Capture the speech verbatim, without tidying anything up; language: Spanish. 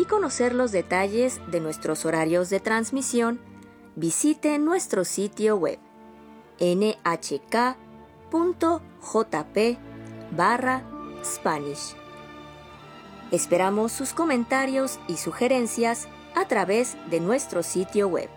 conocer los detalles de nuestros horarios de transmisión, visite nuestro sitio web n h k punto j p barra Spanish. Esperamos sus comentarios y sugerencias a través de nuestro sitio web.